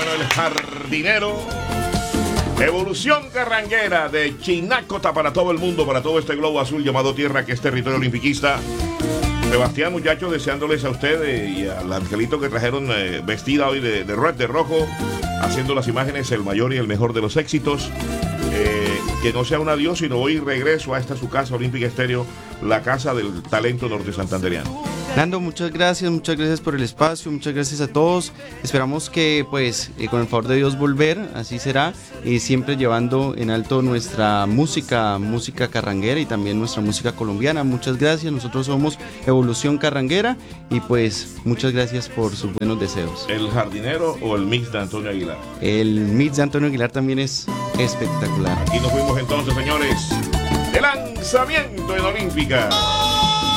Bueno, el jardinero. Evolución carranguera de Chinácota para todo el mundo, para todo este globo azul llamado Tierra, que es territorio olimpiquista. Sebastián, muchachos, deseándoles a ustedes y al angelito que trajeron vestida hoy de rojo, haciendo las imágenes el mayor y el mejor de los éxitos. Que no sea un adiós, sino hoy regreso a esta su casa, Olímpica Estéreo, la casa del talento norte santanderiano. Nando, muchas gracias por el espacio, muchas gracias a todos. Esperamos que, pues, con el favor de Dios volver, así será, siempre llevando en alto nuestra música carranguera y también nuestra música colombiana. Muchas gracias, nosotros somos Evolución Carranguera y pues muchas gracias por sus buenos deseos. ¿El jardinero o el mix de Antonio Aguilar? El mix de Antonio Aguilar también es espectacular. Aquí nos fuimos entonces, señores, de lanzamiento en Olímpica.